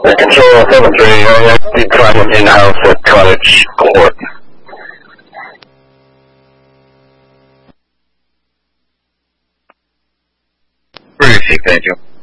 Control 7-3, I need problem in-house at Cottage Court. Briefing, thank you.